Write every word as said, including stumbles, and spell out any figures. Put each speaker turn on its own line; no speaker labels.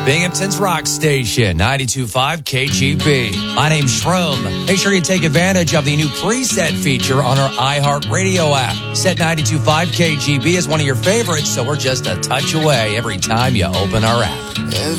Binghamton's rock station, ninety-two point five K G B. My name's Shroom. Make sure you take advantage of the new preset feature on our iHeartRadio app. Set ninety-two point five K G B as one of your favorites, so we're just a touch away every time you open our app.